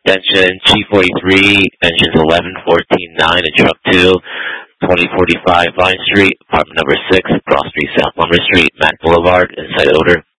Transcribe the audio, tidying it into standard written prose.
Attention, G43, engines 11, 14, 9, and truck 2, 2045 Vine Street, apartment number 6, Cross Street, South Lumber Street, Mac Boulevard, inside odor.